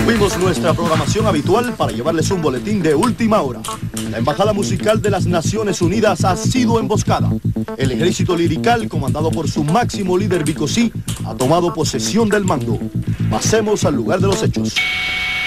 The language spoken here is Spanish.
Interrumpimos nuestra programación habitual para llevarles un boletín de última hora. La Embajada Musical de las Naciones Unidas ha sido emboscada. El ejército lirical, comandado por su máximo líder Bicosí, ha tomado posesión del mando. Pasemos al lugar de los hechos.